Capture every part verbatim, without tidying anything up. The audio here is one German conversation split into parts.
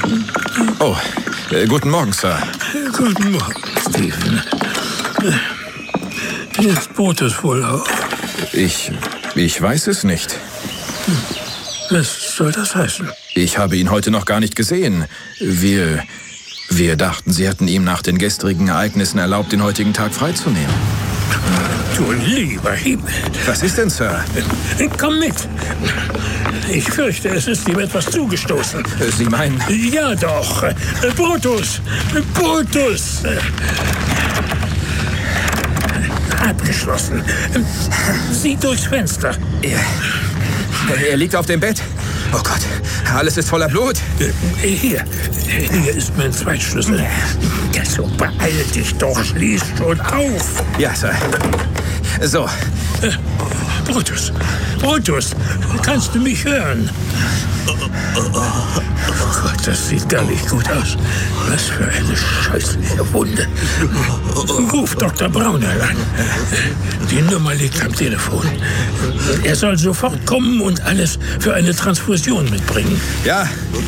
Oh, äh, guten Morgen, Sir. Guten Morgen, Stephen. Ist Brutus wohl auf? Ich, ich weiß es nicht. Was soll das heißen? Ich habe ihn heute noch gar nicht gesehen. Wir, wir dachten, Sie hätten ihm nach den gestrigen Ereignissen erlaubt, den heutigen Tag freizunehmen. Du lieber Himmel. Was ist denn, Sir? Komm mit. Ich fürchte, es ist ihm etwas zugestoßen. Sie meinen? Ja doch. Brutus. Brutus. Abgeschlossen. Sieh durchs Fenster. Er, er liegt auf dem Bett. Oh Gott, alles ist voller Blut. Hier, hier ist mein Zweitschlüssel. Ja, so beeil dich doch, schließ schon auf. Ja, Sir. So. Äh, Brutus, Brutus, kannst du mich hören? Oh Gott, das sieht gar nicht gut aus. Was für eine scheußliche Wunde. Ruf Doktor Braunerl an. Die Nummer liegt am Telefon. Er soll sofort kommen und alles für eine Transfusion mitbringen. Ja.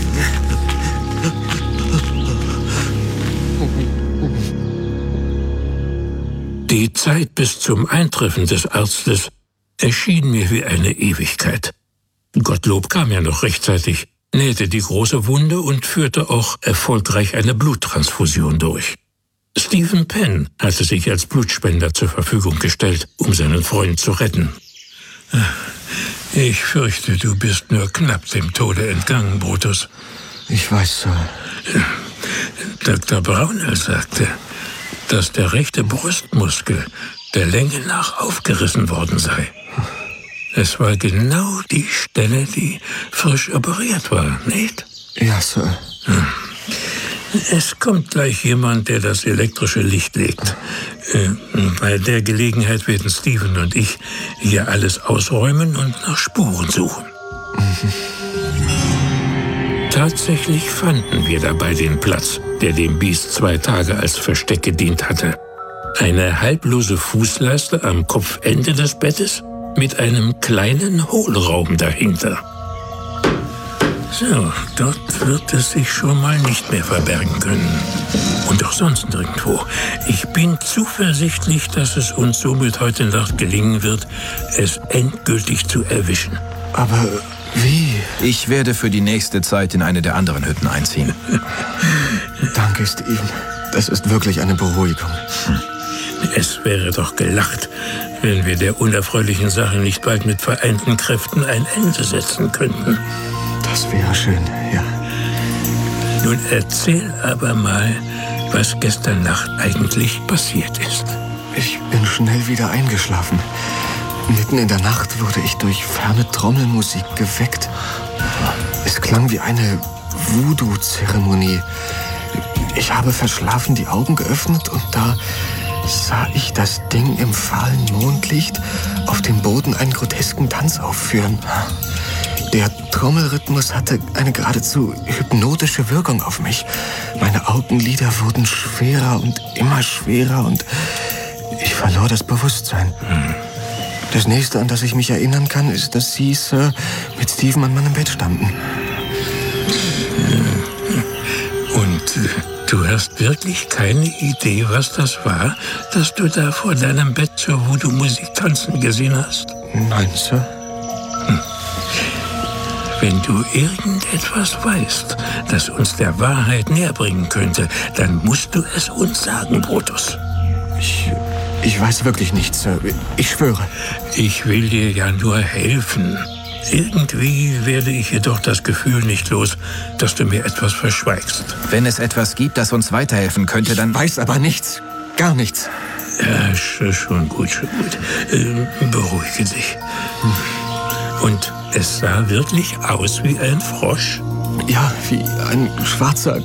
Die Zeit bis zum Eintreffen des Arztes erschien mir wie eine Ewigkeit. Gottlob kam ja noch rechtzeitig, nähte die große Wunde und führte auch erfolgreich eine Bluttransfusion durch. Stephen Penn hatte sich als Blutspender zur Verfügung gestellt, um seinen Freund zu retten. Ich fürchte, du bist nur knapp dem Tode entgangen, Brutus. Ich weiß, Sir. Doktor Braunerl sagte, dass der rechte Brustmuskel der Länge nach aufgerissen worden sei. Es war genau die Stelle, die frisch operiert war, nicht? Ja, Sir. Hm. Es kommt gleich jemand, der das elektrische Licht legt. Äh, bei der Gelegenheit werden Stephen und ich hier alles ausräumen und nach Spuren suchen. Mhm. Tatsächlich fanden wir dabei den Platz, der dem Biest zwei Tage als Versteck gedient hatte. Eine halblose Fußleiste am Kopfende des Bettes mit einem kleinen Hohlraum dahinter. So, dort wird es sich schon mal nicht mehr verbergen können. Und auch sonst nirgendwo. Ich bin zuversichtlich, dass es uns somit heute Nacht gelingen wird, es endgültig zu erwischen. Aber wie? Ich werde für die nächste Zeit in eine der anderen Hütten einziehen. Danke, Stephen. Das ist wirklich eine Beruhigung. Hm. Es wäre doch gelacht, wenn wir der unerfreulichen Sache nicht bald mit vereinten Kräften ein Ende setzen könnten. Das wäre schön, ja. Nun erzähl aber mal, was gestern Nacht eigentlich passiert ist. Ich bin schnell wieder eingeschlafen. Mitten in der Nacht wurde ich durch ferne Trommelmusik geweckt. Es klang wie eine Voodoo-Zeremonie. Ich habe verschlafen die Augen geöffnet und da sah ich das Ding im fahlen Mondlicht auf dem Boden einen grotesken Tanz aufführen. Der Trommelrhythmus hatte eine geradezu hypnotische Wirkung auf mich. Meine Augenlider wurden schwerer und immer schwerer und ich verlor das Bewusstsein. Hm. Das nächste, an das ich mich erinnern kann, ist, dass Sie, Sir, mit Stephen an meinem Bett standen. Und äh, du hast wirklich keine Idee, was das war, dass du da vor deinem Bett zur Voodoo-Musik tanzen gesehen hast? Nein, Sir. Hm. Wenn du irgendetwas weißt, das uns der Wahrheit näherbringen könnte, dann musst du es uns sagen, Brutus. Ich, ich weiß wirklich nichts, Sir. Ich schwöre. Ich will dir ja nur helfen. Irgendwie werde ich jedoch das Gefühl nicht los, dass du mir etwas verschweigst. Wenn es etwas gibt, das uns weiterhelfen könnte, dann... Ich weiß aber nichts. Gar nichts. Ja, schon gut, schon gut. Äh, beruhige dich. Hm. Und es sah wirklich aus wie ein Frosch? Ja, wie ein schwarzer